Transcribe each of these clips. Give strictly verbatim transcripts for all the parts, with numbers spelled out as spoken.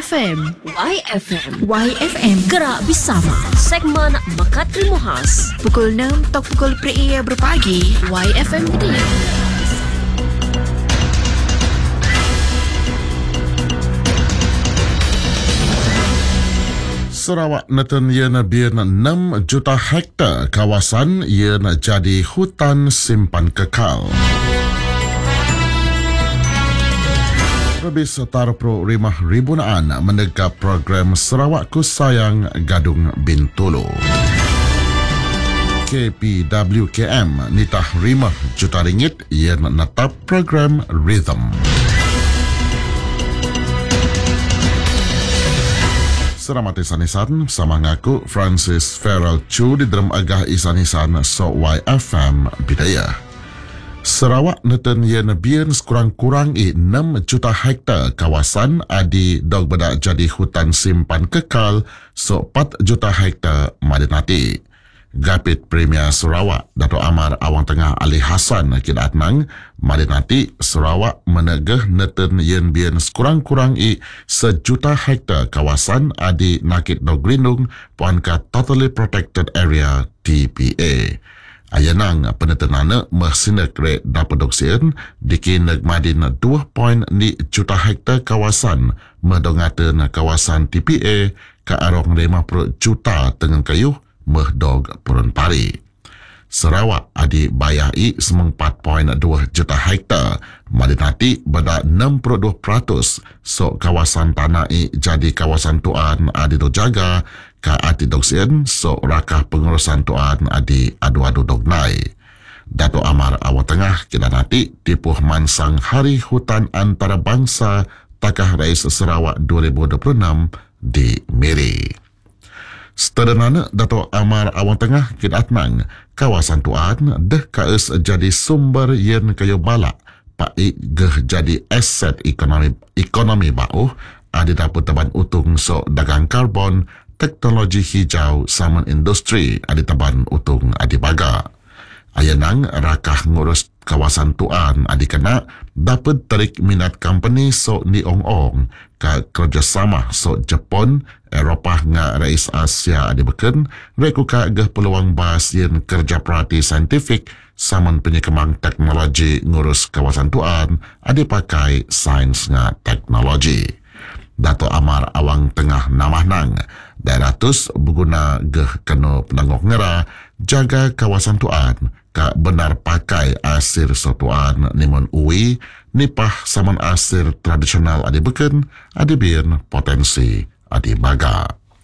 F M. Y F M. Y F M. Gerak bersama. Segmen Mekat Ilmu Khas. Pukul enam atau pukul pria berpagi. Y F M Media. Sarawak neten ia biar enam juta hektar kawasan ia jadi hutan simpan kekal. Lebih setar pro lima ribuan menegak program Sarawakku Sayang Gadung Bintulu. K P W K M nitah lima juta ringgit ia menetap program Rhythm. Selamat isanisan sama ngaku Francis Farrell Chu di dalam agah isanisan so Y F M Bidaya. Sarawak neten ia nebian sekurang-kurang enam juta hektar kawasan adi dog bedak jadi hutan simpan kekal so empat juta hektar madinati. Gapit Premier Sarawak Dato' Amar Awang Tengah Ali Hassan kidat nang madinati Sarawak menegah neten yen bian sekurang-kurang i sejuta hektar kawasan adi nakit dog lindung puan ka Totally Protected Area T P A. Ayanang penetenana mersinak rek dapat doksien dikin nagmadin dua perpuluhan juta hektar kawasan mendongatan kawasan T P A ke arong lima puluh juta tengah kayuh mehdog purun pari. Sarawak adi bayar i semang empat perpuluhan dua juta hektar, madinati beda enam puluh dua peratus so kawasan tanah i jadi kawasan tuan adi dojaga ka ati doksien so rakah pengurusan tuan adi adu-adu dognai. Dato' Amar Awang Tengah kira nanti tipuh mansang Hari Hutan Antarabangsa Takah Rais Sarawak dua ribu dua puluh enam di Miri. Sederhana Dato' Amar Awang Tengah kidat nang kawasan tuan deh kaes jadi sumber yen kayu balak pai geh jadi aset ekonomi ekonomi bauh adi dapat teban utung so dagang karbon teknologi hijau saman industri adi teban utung adi baga. Ayanang rakah ngurus kawasan tuan adi kena dapat tarik minat company so ni ong-ong ka kerjasama so Jepun, Eropah nga Rais Asia adi beken rekuka geh peluang bahas yen kerja perhati saintifik saman penyekemang teknologi ngurus kawasan tuan adi pakai sains nga teknologi. Dato' Amar Awang Tengah namah nang daerah tus berguna geh kena penanggok ngera jaga kawasan tuan ka benar pakai asir sotuan nimun uwi nipah saman asir tradisional adi beken adi bin potensi adi baga.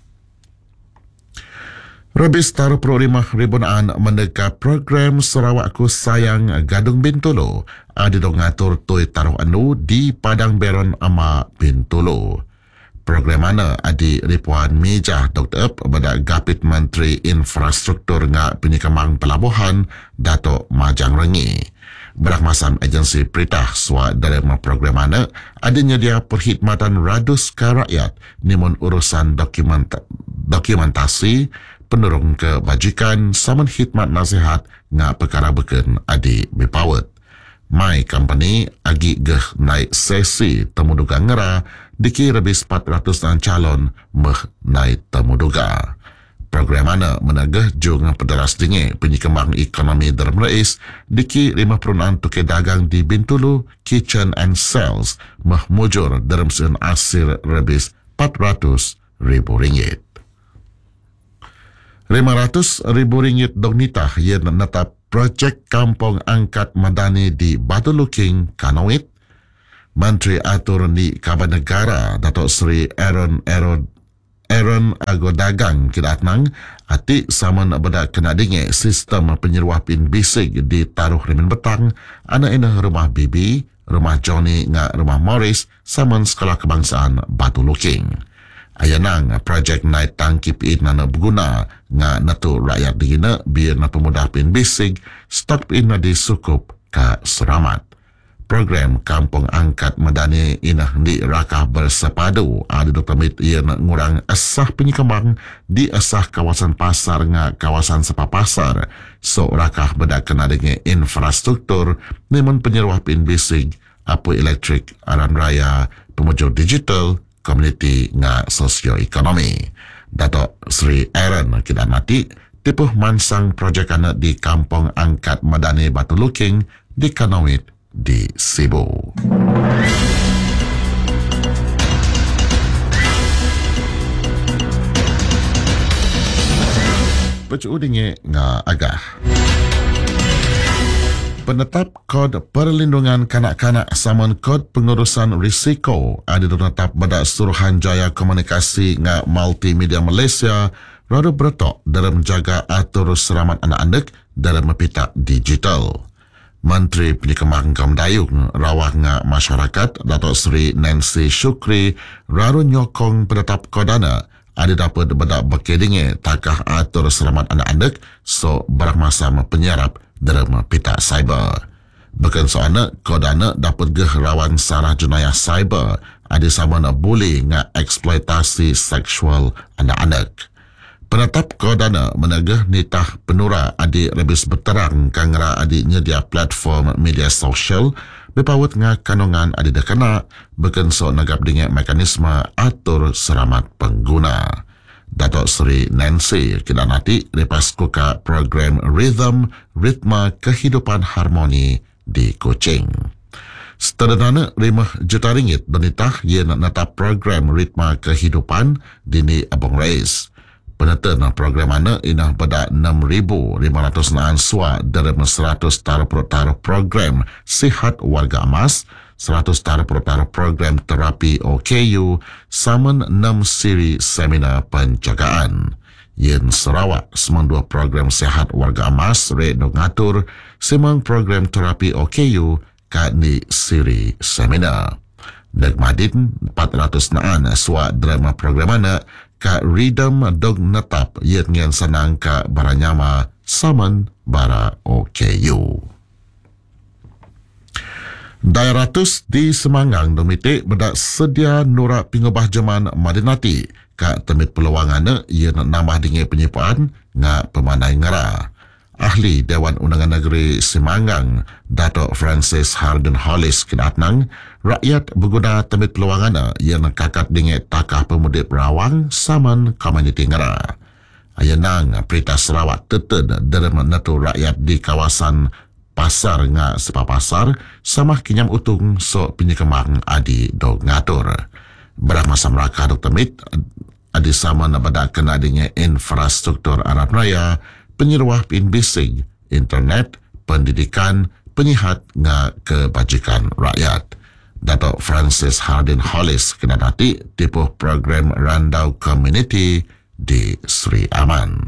Rebis taruh pro lima ribuan mendekat program Sarawakku Sayang Gadung Bintulu adi dong ngatur tui taruh anu di Padang Beron ama Bintulu. Program mana adi ripuan mijah Doktor Ep pada Gapit Menteri Infrastruktur nga Penyekemang Pelabuhan Dato' Majang Rengi. Berakmasan agensi Peritah Swa dalam program mana adanya dia perkhidmatan radus ke rakyat nimun urusan dokument, dokumentasi penurung kebajikan saman khidmat nasihat nga perkara beken adi bipawet. My company agi geh naik sesi temuduga ngera diki lebih empat ratus calon meh naik temuduga. Program mana menagah jung pederas dingi penyekembang ekonomi dalam rais diki lima puluh enam tukai dagang di Bintulu Kitchen and Sales meh mujur dalam sen asir lebih empat ratus ribu ringgit. lima ratus ribu ringgit dong nitah yang netap projek Kampung Angkat Madani di Batu Luking, Kanawit. Menteri Atur di Kaban Negara Dato' Sri Aaron Aaron Aaron Agodagang kidatnang ati saman beda kena dinge sistem penyeruapin bisik di taruh remin betang ana ina rumah Bibi, rumah Johnny nga rumah Morris saman sekolah kebangsaan Batu Luking. Ayanang projek naik tangkip in nana berguna nga natu rakyat digina biar na pemudah pin bisik stok in na disukup ka seramat. Program Kampung Angkat Madani inah di rakah bersepadu ada Doktor Mit ia ngurang asah penyekembang di asah kawasan pasar nga kawasan sepa pasar so rakah bedak kena dengan infrastruktur nimun penyeruah pin bisik apu elektrik aran raya pemujur digital komuniti nga sosioekonomi. Dato' Sri Aaron Kidanati tipuh mansang projek anak di Kampung Angkat Madani Batu Luking di Kanawit di Cebu. Pecu udinge nga agah. Penetap kod perlindungan kanak-kanak saman kod pengurusan risiko ada ditetap pada Suruhanjaya Komunikasi nga Multimedia Malaysia rada bertok dalam menjaga atur selamat anak-anak dalam pita digital. Menteri Penyekembangan Kaum Dayung Rawah nga Masyarakat Datuk Seri Nancy Shukri rada nyokong penetap kodana ada dapat bedak berkedinge takah atur selamat anak-anak so barang masa penyarap dalam pita cyber. Bukan soalnya kodana dapat gehrawan sarah jenayah cyber ada sama nak bully nga eksploitasi seksual anak-anak. Penetap kodana menegah nitah penura adik lebih berterang kangra adik nyedia platform media sosial bepawut nga kanongan adik dekana bukan so nagap dengan mekanisme atur selamat pengguna. Datuk Seri Nancy Kidanati lepas kuka program Rhythm Ritma Kehidupan Harmoni di Kuching. Sederhana lima juta ringgit donitah ia nak natap program Ritma Kehidupan dini Abang Rais. Peneten program mana inah pada enam ribu lima ratus naan sua dalam seratus taruh-taruh program Sihat Warga Emas, seratus taruh-taruh program terapi O K U, saman enam siri seminar penjagaan. Yen Sarawak semang dua program Sihat Warga Emas re ngatur semang program terapi O K U kat ni siri seminar. Nagmadin empat ratus naan sua drama program mana ka Rhythm Dog Netap yen ngan sanang ka Baranyama saman bara O K U. Dairatus di Semanggang domite bedak sedia nura pingubah jaman Madinati ka temit peluangana yen nambah dengan penyepaan nga pemanai ngera. Ahli Dewan Undangan Negeri Semanggang, Datuk Francis Harden Hollis kinatnang, rakyat berguna temit peluangana yang kakat dengan takah pemudip rawang saman komuniti ngera. Ayanang Perintah Sarawak teted dalam netu rakyat di kawasan pasar nga sepa pasar samah kinyam utung so penyekemang adi dog ngatur. Berah masa meraka dok temit adi sama nabada kena dengan infrastruktur Arab Raya, penyeruah pin bising, internet, pendidikan, penyihat nga kebajikan rakyat. Datuk Francis Harden Hollis kena dati tipuh program Randau Community di Sri Aman.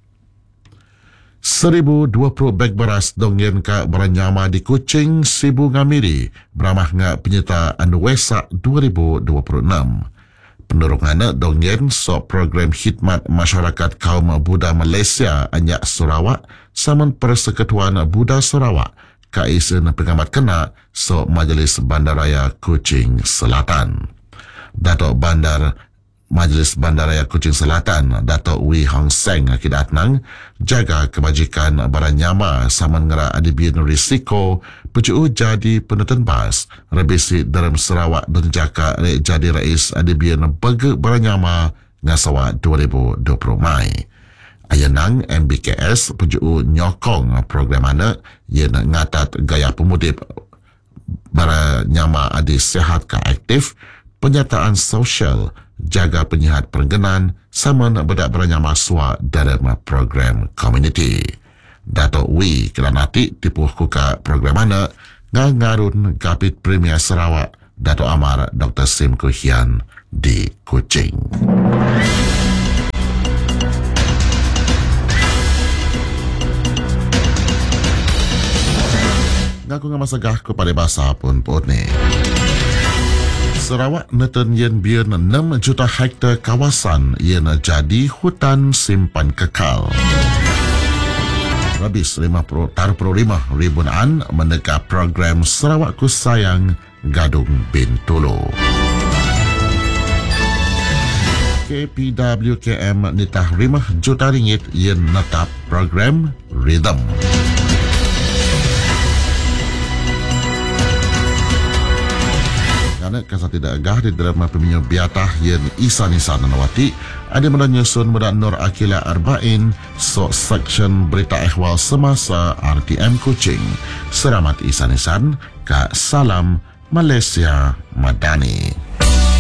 seribu dua puluh beg beras dongyen ka Baranyama di Kuching, Sibu Ngamiri, beramah nga penyerta anu Wesak dua ribu dua puluh enam. Penurungan dongyen so program khidmat masyarakat kaum Buddha Malaysia Anyak Sarawak saman Persekutuan Buddha Sarawak kaisun pengamat kena so Majlis Bandaraya Kuching Selatan. Datuk Bandar Majlis Bandaraya Kuching Selatan Datuk Wee Hong Seng kidatnang jaga kebajikan Baranyama saman ngera adibian risiko pucu jadi penutan bas rebisi dalam Sarawak dan jaka jadi rais adibian bege Baranyama ngasawa dua ribu dua puluh Mai. Ayanang M B K S pucu nyokong program anak yang ngatat gaya pemudip Baranyama adi sehat ka aktif, penyertaan sosial, jaga penyihat perengganan sama bedak Baranyama swa dalam program community. Datuk Wee Kelanati tipuh kuka program mana ngarun Kapit Premier Sarawak Datuk Amar Doktor Sim Kuhian di Kuching. Ngaku ngamasagah kepada bahasa pun pun ni. Sarawak neten yen biar enam juta hektar kawasan yen jadi hutan simpan kekal. Habis lima puluh lima ribu an mendekat program Sarawakku Sayang Gadung Bintulu. K P W K M nitah lima juta ringgit yen netap program Rhythm. Karena kasati tidak agah di dalam peminyo biatah yen isa nisan nawati ada menanyusun muda Nur Akila Arba'in so section berita ehwal semasa R T M Kuching. Selamat isa nisan ka salam Malaysia Madani.